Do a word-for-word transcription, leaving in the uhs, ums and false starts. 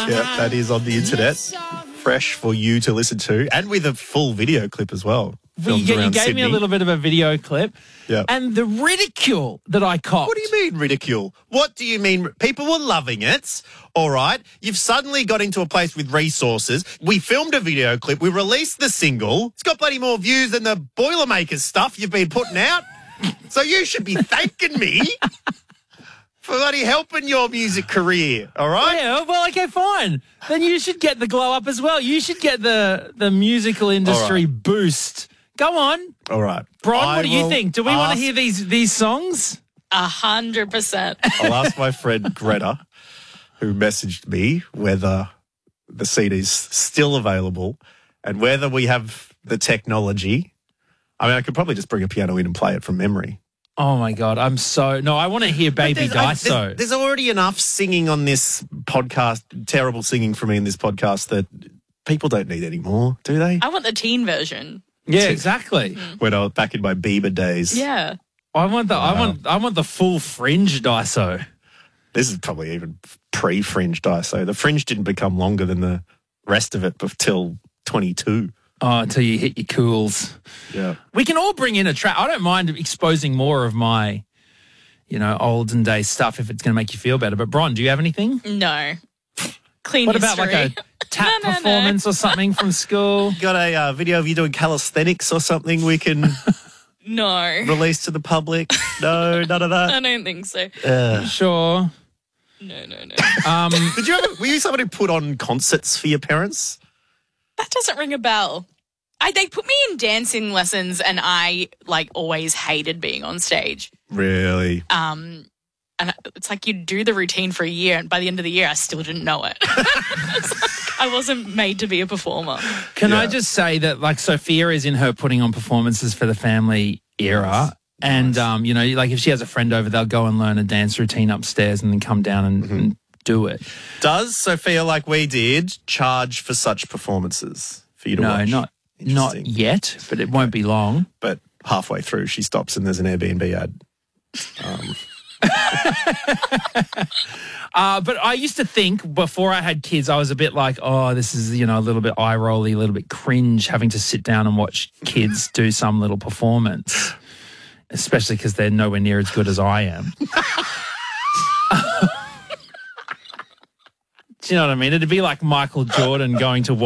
Yeah, that is on the internet. Fresh for you to listen to, and with a full video clip as well. Well, you, you gave Sydney. me a little bit of a video clip. Yeah. And the ridicule that I copped. What do you mean ridicule? What do you mean? People were loving it, all right? You've suddenly got into a place with resources. We filmed a video clip. We released the single. It's got bloody more views than the Boilermakers stuff you've been putting out. So you should be thanking me for bloody helping your music career, all right? Yeah, well, okay, fine. Then you should get the glow up as well. You should get the, the musical industry right. boost. Go on. All right. Bron, I what do you will think? Do we want ask- to hear these these songs? A hundred percent. I'll ask my friend Greta, who messaged me, whether the C D's still available and whether we have the technology. I mean, I could probably just bring a piano in and play it from memory. Oh, my God. I'm so... No, I want to hear Baby There's, I- Daiso. there's, there's already enough singing on this podcast, terrible singing from me in this podcast, that people don't need any more, do they? I want the teen version. Yeah, exactly. When I was back in my Bieber days. Yeah. I want the I Wow. want I want the full fringe Daiso. This is probably even pre-fringe Daiso. The fringe didn't become longer than the rest of it until twenty-two. Oh, until you hit your cools. Yeah. We can all bring in a track. I don't mind exposing more of my, you know, olden day stuff if it's going to make you feel better. But Bron, do you have anything? No. Clean What history. about like a tap No, no, no. performance or something from school? Got a uh, video of you doing calisthenics or something we can No. release to the public? No, none of I that. don't think so. Uh, Sure. No, no, no. Um, did you ever, were you someone who put on concerts for your parents? That doesn't ring a bell. I they put me in dancing lessons and I like always hated being on stage. Really? Um and it's like you do the routine for a year and by the end of the year I still didn't know it. I wasn't made to be a performer. Can I Yeah. just say that, like, Sophia is in her putting on performances for the family era. And, um, you know, like if she has a friend over, they'll go and learn a dance routine upstairs and then come down and, Mm-hmm. and do it. Does Sophia, like we did, charge for such performances for you to No, watch? not not Interesting. yet, but it won't be long. But halfway through, she stops and there's an Airbnb ad. Um, Uh, but I used to think before I had kids, I was a bit like, oh, this is, you know, a little bit eye-rolly, a little bit cringe having to sit down and watch kids do some little performance, especially because they're nowhere near as good as I am. Do you know what I mean? It'd be like Michael Jordan going to